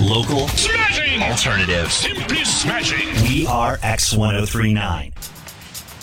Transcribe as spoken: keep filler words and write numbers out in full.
Local. Smashing. Alternative. Simply smashing. We are X ten thirty-nine.